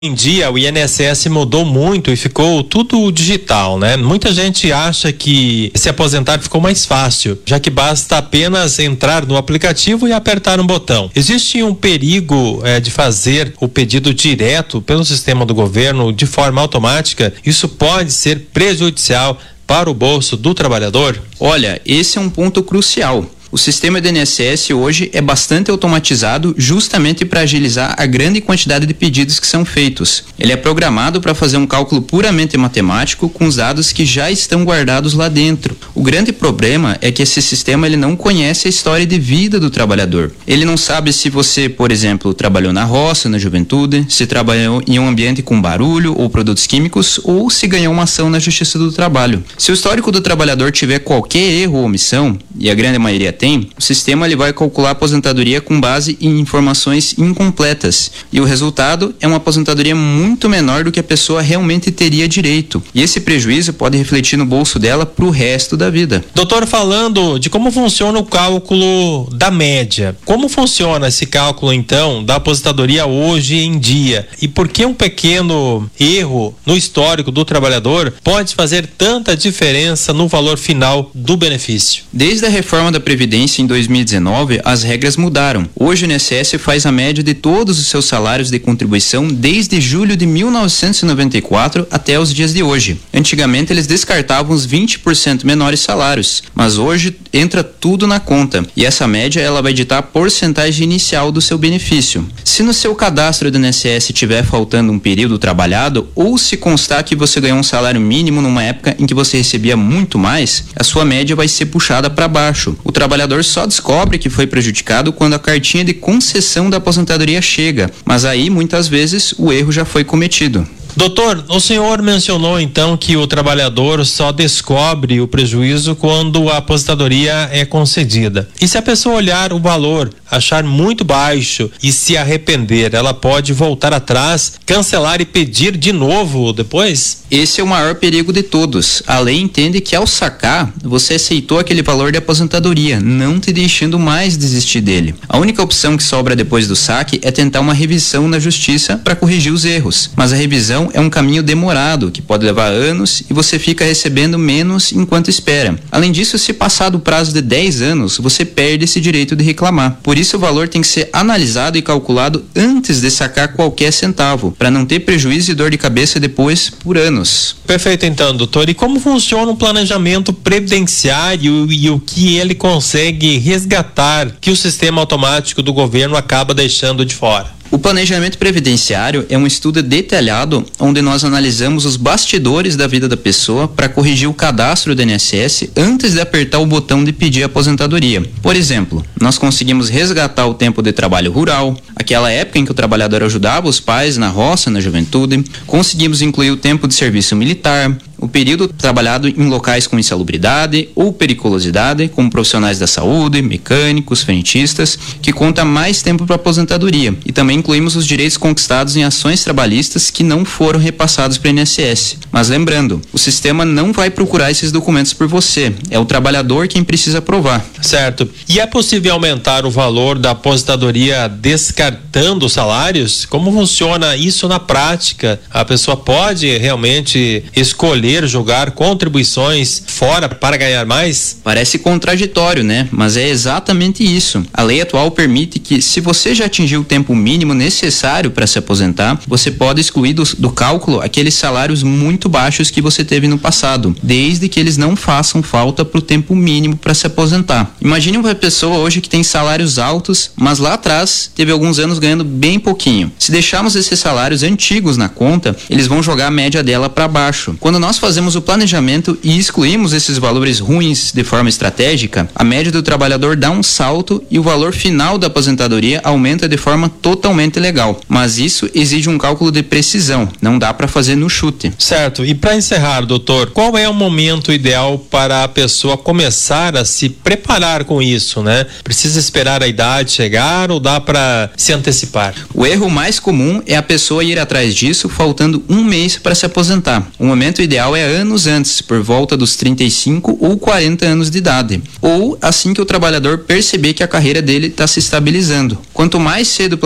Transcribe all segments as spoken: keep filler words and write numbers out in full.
Em dia, o I N S S mudou muito e ficou tudo digital, né? Muita gente acha que se aposentar ficou mais fácil, já que basta apenas entrar no aplicativo e apertar um botão. Existe um perigo é, de fazer o pedido direto pelo sistema do governo de forma automática? Isso pode ser prejudicial para o bolso do trabalhador? Olha, esse é um ponto crucial. O sistema do I N S S hoje é bastante automatizado justamente para agilizar a grande quantidade de pedidos que são feitos. Ele é programado para fazer um cálculo puramente matemático com os dados que já estão guardados lá dentro. O grande problema é que esse sistema ele não conhece a história de vida do trabalhador. Ele não sabe se você, por exemplo, trabalhou na roça, na juventude, se trabalhou em um ambiente com barulho ou produtos químicos ou se ganhou uma ação na Justiça do Trabalho. Se o histórico do trabalhador tiver qualquer erro ou omissão, e a grande maioria tem, o sistema ele vai calcular a aposentadoria com base em informações incompletas e o resultado é uma aposentadoria muito menor do que a pessoa realmente teria direito, e esse prejuízo pode refletir no bolso dela para o resto da vida. Doutor, falando de como funciona o cálculo da média, como funciona esse cálculo então da aposentadoria hoje em dia e por que um pequeno erro no histórico do trabalhador pode fazer tanta diferença no valor final do benefício? Desde a reforma da Previdência em dois mil e dezenove, as regras mudaram. Hoje o I N S S faz a média de todos os seus salários de contribuição desde julho de mil novecentos e noventa e quatro até os dias de hoje. Antigamente eles descartavam os vinte por cento menores salários, mas hoje entra tudo na conta e essa média ela vai ditar a porcentagem inicial do seu benefício. Se no seu cadastro do I N S S tiver faltando um período trabalhado ou se constar que você ganhou um salário mínimo numa época em que você recebia muito mais, a sua média vai ser puxada para baixo. O trabalhador só descobre que foi prejudicado quando a cartinha de concessão da aposentadoria chega, mas aí muitas vezes o erro já foi cometido. Doutor, o senhor mencionou então que o trabalhador só descobre o prejuízo quando a aposentadoria é concedida. E se a pessoa olhar o valor, achar muito baixo e se arrepender, ela pode voltar atrás, cancelar e pedir de novo depois? Esse é o maior perigo de todos. A lei entende que ao sacar, você aceitou aquele valor de aposentadoria, não te deixando mais desistir dele. A única opção que sobra depois do saque é tentar uma revisão na justiça para corrigir os erros, mas a revisão é um caminho demorado, que pode levar anos e você fica recebendo menos enquanto espera. Além disso, se passar do prazo de dez anos, você perde esse direito de reclamar. Por isso, o valor tem que ser analisado e calculado antes de sacar qualquer centavo, para não ter prejuízo e dor de cabeça depois por anos. Perfeito então, doutor. E como funciona o planejamento previdenciário e o que ele consegue resgatar que o sistema automático do governo acaba deixando de fora? O planejamento previdenciário é um estudo detalhado onde nós analisamos os bastidores da vida da pessoa para corrigir o cadastro do I N S S antes de apertar o botão de pedir aposentadoria. Por exemplo, nós conseguimos resgatar o tempo de trabalho rural, aquela época em que o trabalhador ajudava os pais na roça, na juventude, conseguimos incluir o tempo de serviço militar, o período trabalhado em locais com insalubridade ou periculosidade, como profissionais da saúde, mecânicos, frentistas, que conta mais tempo para aposentadoria, e também incluímos os direitos conquistados em ações trabalhistas que não foram repassados para o I N S S. Mas lembrando, o sistema não vai procurar esses documentos por você, é o trabalhador quem precisa provar. Certo. E é possível aumentar o valor da aposentadoria descartando os salários? Como funciona isso na prática? A pessoa pode realmente escolher jogar contribuições fora para ganhar mais? Parece contraditório, né? Mas é exatamente isso. A lei atual permite que, se você já atingiu o tempo mínimo necessário para se aposentar, você pode excluir do, do cálculo aqueles salários muito baixos que você teve no passado, desde que eles não façam falta para o tempo mínimo para se aposentar. Imagine uma pessoa hoje que tem salários altos, mas lá atrás teve alguns anos ganhando bem pouquinho. Se deixarmos esses salários antigos na conta, eles vão jogar a média dela para baixo. Quando nós fazemos o planejamento e excluímos esses valores ruins de forma estratégica, a média do trabalhador dá um salto e o valor final da aposentadoria aumenta de forma totalmente legal. Mas isso exige um cálculo de precisão, não dá para fazer no chute. Certo. E para encerrar, doutor, qual é o momento ideal para a pessoa começar a se preparar com isso, né? Precisa esperar a idade chegar ou dá para se antecipar? O erro mais comum é a pessoa ir atrás disso faltando um mês para se aposentar. O momento ideal é anos antes, por volta dos trinta e cinco ou quarenta anos de idade, ou assim que o trabalhador perceber que a carreira dele está se estabilizando. Quanto mais cedo planejar,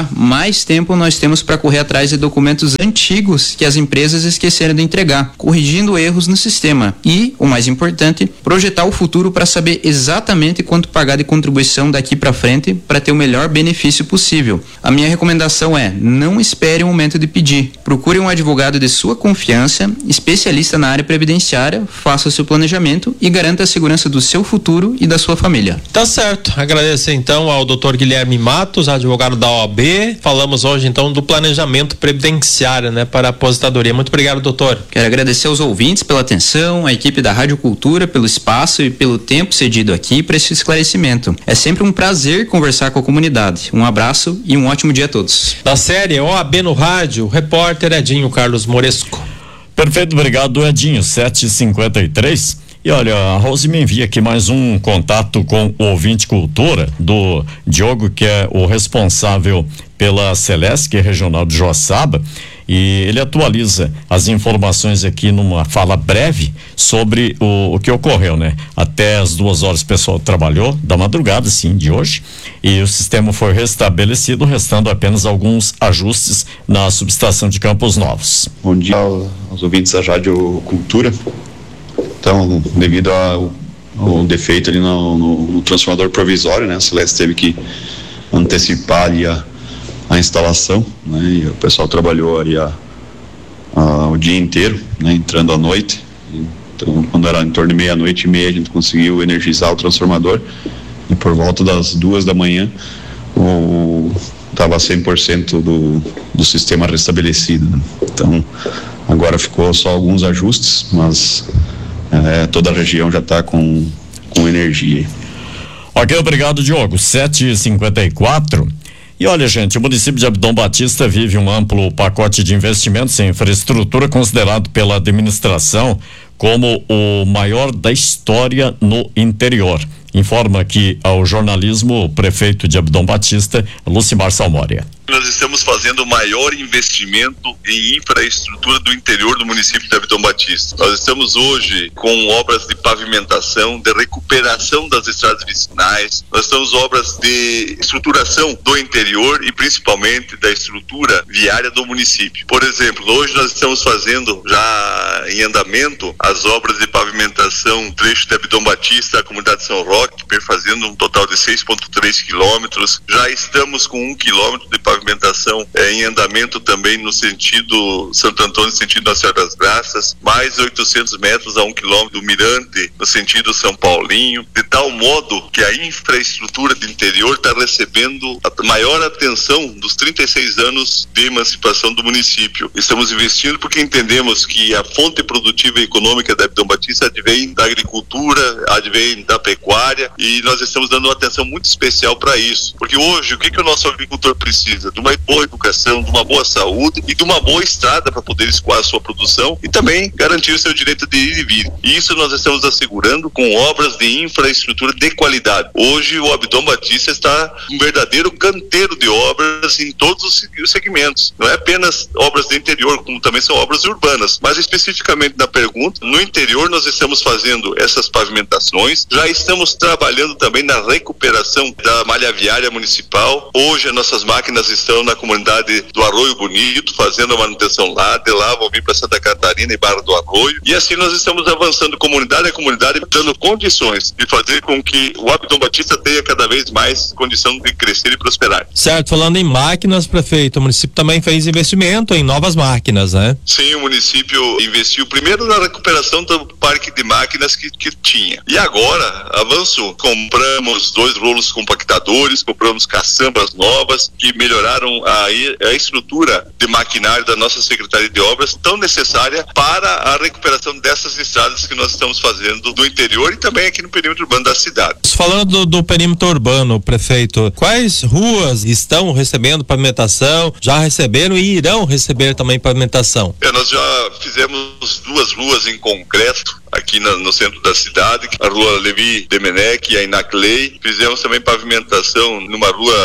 entregar, mais tempo nós temos para correr atrás de documentos antigos que as empresas esqueceram de entregar, corrigindo erros no sistema e, o mais importante, projetar o futuro para saber exatamente quanto pagar de contribuição daqui para frente para ter o melhor benefício possível. A minha recomendação é: não espere o momento de pedir. Procure um advogado de sua confiança, especialista na área previdenciária, faça o seu planejamento e garanta a segurança do seu futuro e da sua família. Tá certo. Agradecer então ao doutor Guilherme Matos, advogado da O A B. Falamos hoje então do planejamento previdenciário, né, para a aposentadoria. Muito obrigado, doutor. Quero agradecer aos ouvintes pela atenção, a equipe da Rádio Cultura pelo espaço e pelo tempo cedido aqui para esse esclarecimento. É sempre um prazer conversar com a comunidade. Um abraço e um ótimo dia a todos. Da série O A B no Rádio, o repórter Edinho Carlos Moresco. Perfeito, obrigado, Edinho. sete e cinquenta e três. E olha, a Rose me envia aqui mais um contato com o ouvinte cultura do Diogo, que é o responsável pela Celesc, que é regional de Joaçaba, e ele atualiza as informações aqui numa fala breve sobre o, o que ocorreu, né? Até as duas horas o pessoal trabalhou, da madrugada, sim, de hoje, e o sistema foi restabelecido, restando apenas alguns ajustes na subestação de Campos Novos. Bom dia aos ouvintes da Rádio Cultura. Então, devido ao, ao defeito ali no, no, no transformador provisório, né, a Celeste teve que antecipar ali a, a instalação, né, e o pessoal trabalhou aí a, a, o dia inteiro, né, entrando à noite. Então, quando era em torno de meia-noite e meia, a gente conseguiu energizar o transformador, e por volta das duas da manhã estava cem por cento do, do sistema restabelecido, né. Então, agora ficou só alguns ajustes, mas É, toda a região já está com, com energia. Ok, obrigado, Diogo. sete e cinquenta e quatro. E olha, gente, o município de Abdom Batista vive um amplo pacote de investimentos em infraestrutura considerado pela administração como o maior da história no interior. Informa aqui ao jornalismo o prefeito de Abdom Batista, Lucimar Salmória. Nós estamos fazendo o maior investimento em infraestrutura do interior do município de Abdom Batista. Nós estamos hoje com obras de pavimentação, de recuperação das estradas vicinais, nós estamos obras de estruturação do interior e principalmente da estrutura viária do município. Por exemplo, hoje nós estamos fazendo já em andamento as obras de pavimentação trecho de Abdom Batista, a comunidade São Roque, perfazendo um total de seis vírgula três quilômetros. Já estamos com um quilômetro de pavimentação é, em andamento também no sentido Santo Antônio, no sentido das Senhora das Graças, mais oitocentos metros a um quilômetro do Mirante, no sentido São Paulinho, de tal modo que a infraestrutura do interior está recebendo a maior atenção dos trinta e seis anos de emancipação do município. Estamos investindo porque entendemos que a fonte produtiva e econômica da Abdom Batista advém da agricultura, advém da pecuária, e nós estamos dando uma atenção muito especial para isso, porque hoje o que, que o nosso agricultor precisa? De uma boa educação, de uma boa saúde e de uma boa estrada para poder escoar a sua produção e também garantir o seu direito de ir e vir. E isso nós estamos assegurando com obras de infraestrutura de qualidade. Hoje o Abdom Batista está um verdadeiro canteiro de obras em todos os segmentos. Não é apenas obras do interior, como também são obras urbanas. Mas especificamente na pergunta, no interior nós estamos fazendo essas pavimentações, já estamos trabalhando também na recuperação da malha viária municipal. Hoje as nossas máquinas estão na comunidade do Arroio Bonito, fazendo a manutenção lá, de lá vão vir para Santa Catarina e Barra do Arroio, e assim nós estamos avançando comunidade a comunidade, dando condições de fazer com que o Abdom Batista tenha cada vez mais condição de crescer e prosperar. Certo, falando em máquinas, prefeito, o município também fez investimento em novas máquinas, né? Sim, o município investiu primeiro na recuperação do parque de máquinas que, que tinha, e agora avançou, compramos dois rolos compactadores, compramos caçambas novas que melhoraram a, a estrutura de maquinário da nossa Secretaria de Obras, tão necessária para a recuperação dessas estradas que nós estamos fazendo no interior e também aqui no perímetro urbano da cidade. Falando do, do perímetro urbano, prefeito, quais ruas estão recebendo pavimentação, já receberam e irão receber também pavimentação? É, nós já fizemos duas ruas em concreto aqui na, no centro da cidade, a rua Levi Demenech e a Inaclei. Fizemos também pavimentação numa rua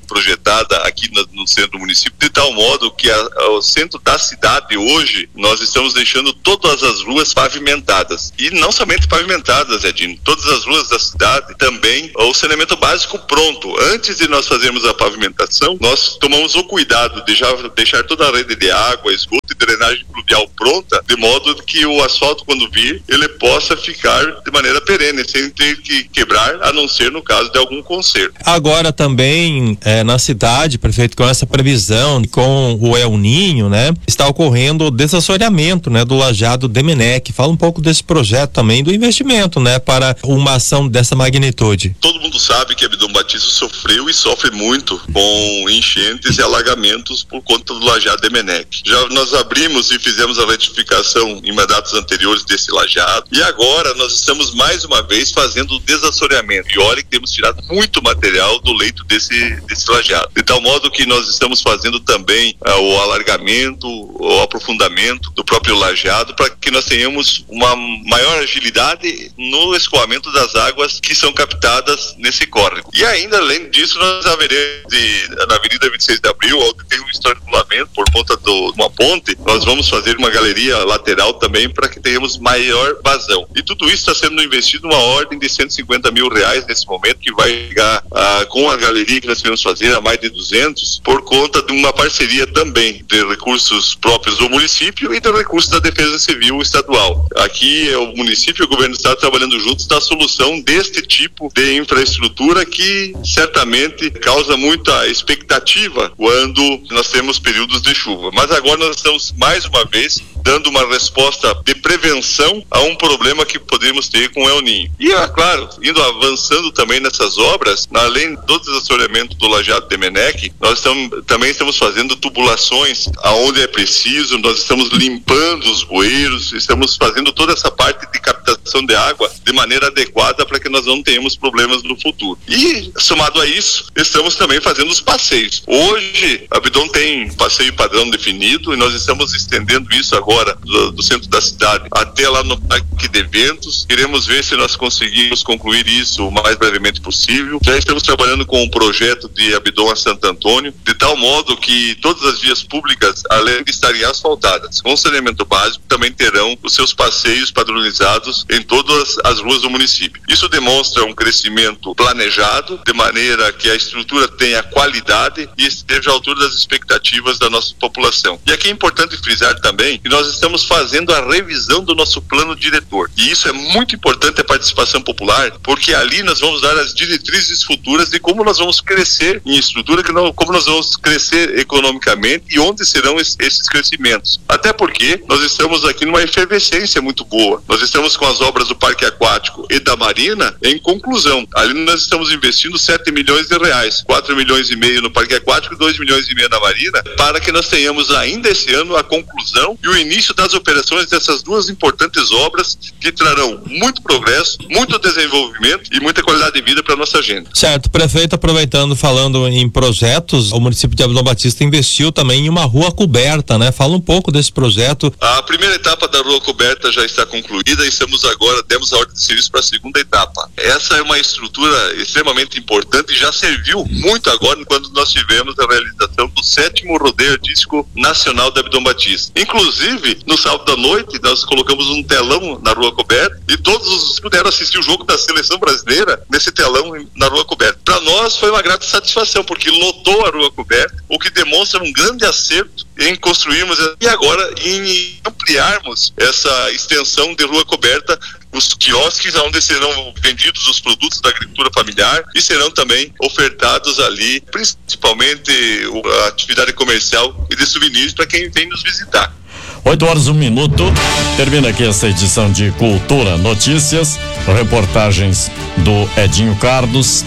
projetada aqui no, no centro do município, de tal modo que a, ao centro da cidade hoje, nós estamos deixando todas as ruas pavimentadas. E não somente pavimentadas, Edinho, todas as ruas da cidade também, o saneamento básico pronto. Antes de nós fazermos a pavimentação, nós tomamos o cuidado de já deixar toda a rede de água, esgoto e drenagem pluvial pronta, de modo que o asfalto, quando vir, ele possa ficar de maneira perene, sem ter que quebrar, a não ser no caso de algum conserto. Agora também, é, na cidade, prefeito, com essa previsão, com o El Ninho, né, está ocorrendo o desassoreamento, né, do lajeado Demenec. Fala um pouco desse projeto também, do investimento, né, para uma ação dessa magnitude. Todo mundo sabe que Abdon Batista sofreu e sofre muito com enchentes e alagamentos por conta do lajeado Demenec. Já nós abrimos e fizemos a retificação em mandatos anteriores desse lajeado, e agora nós estamos mais uma vez fazendo o desassoreamento. E olha que temos tirado muito material do leito desse, desse lajeado. De tal modo que nós estamos fazendo também uh, o alargamento, o aprofundamento do próprio lajeado, para que nós tenhamos uma maior agilidade no escoamento das águas que são captadas nesse córrego. E ainda, além disso, nós haveremos de, na Avenida vinte e seis de Abril, onde tem um estrangulamento por conta de uma ponte, nós vamos fazer uma galeria lateral também para que tenhamos maior vazão. E tudo isso está sendo investido uma ordem de cento e cinquenta mil reais nesse momento, que vai chegar ah, com a galeria que nós queremos fazer a mais de duzentos, por conta de uma parceria também de recursos próprios do município e de recursos da Defesa Civil Estadual. Aqui é o município e o governo do estado trabalhando juntos na solução deste tipo de infraestrutura que certamente causa muita expectativa quando nós temos períodos de chuva. Mas agora nós estamos mais uma vez dando uma resposta de prevenção a um problema que podemos ter com o El Ninho. E, é claro, indo avançando também nessas obras, além do desassoreamento do lajeado Demenec, nós estamos, também estamos fazendo tubulações aonde é preciso, nós estamos limpando os bueiros, estamos fazendo toda essa parte de captação de água de maneira adequada para que nós não tenhamos problemas no futuro. E, somado a isso, estamos também fazendo os passeios. Hoje, a Abdon tem passeio padrão definido e nós estamos estendendo isso agora do, do centro da cidade até lá no parque de eventos. Queremos ver se nós conseguimos concluir isso o mais brevemente possível. Já estamos trabalhando com um projeto de Abdon a Santo Antônio, de tal modo que todas as vias públicas, além de estarem asfaltadas com saneamento básico, também terão os seus passeios padronizados em todas as ruas do município. Isso demonstra um crescimento planejado, de maneira que a estrutura tenha qualidade e esteja à altura das expectativas da nossa população. E aqui é importante frisar também que nós estamos fazendo a revisão do nosso plano diretor. E isso é muito importante, a participação popular, porque ali nós vamos dar as diretrizes futuras de como nós vamos crescer em estrutura, que não, como nós vamos crescer economicamente e onde serão es, esses crescimentos. Até porque nós estamos aqui numa efervescência muito boa. Nós estamos com as obras do Parque Aquático e da Marina em conclusão. Ali nós estamos investindo sete milhões de reais, quatro milhões e meio no Parque Aquático e dois milhões e meio na Marina, para que nós tenhamos ainda esse ano a conclusão e o início das operações dessas duas importantes obras que trarão muito progresso, muito desenvolvimento e muita qualidade de vida para a nossa gente. Certo, prefeito, aproveitando, falando em projetos, o município de Abdon Batista investiu também em uma rua coberta, né? Fala um pouco desse projeto. A primeira etapa da rua coberta já está concluída e estamos agora, demos a ordem de serviço para a segunda etapa. Essa é uma estrutura extremamente importante e já serviu muito agora quando nós tivemos a realização do sétimo rodeio artístico nacional da Abdon Batista. Inclusive, no sábado à noite, nós colocamos um telão na rua coberta e todos os puderam assistir o jogo da seleção brasileira nesse telão na rua coberta. Para nós foi uma grata satisfação, porque lotou a rua coberta, o que demonstra um grande acerto em construirmos e agora em ampliarmos essa extensão de rua coberta, os quiosques onde serão vendidos os produtos da agricultura familiar e serão também ofertados ali, principalmente a atividade comercial e de souvenirs para quem vem nos visitar. oito horas, um minuto. Termina aqui essa edição de Cultura Notícias, reportagens do Edinho Carlos.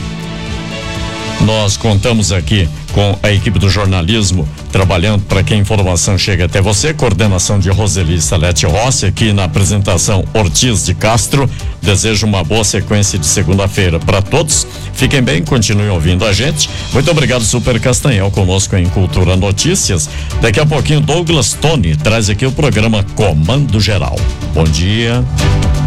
Nós contamos aqui com a equipe do jornalismo trabalhando para que a informação chegue até você. Coordenação de Roseli Salete Rossi, aqui na apresentação Ortiz de Castro. Desejo uma boa sequência de segunda-feira para todos. Fiquem bem, continuem ouvindo a gente. Muito obrigado, Super Castanhal, conosco em Cultura Notícias. Daqui a pouquinho, Douglas Tony traz aqui o programa Comando Geral. Bom dia.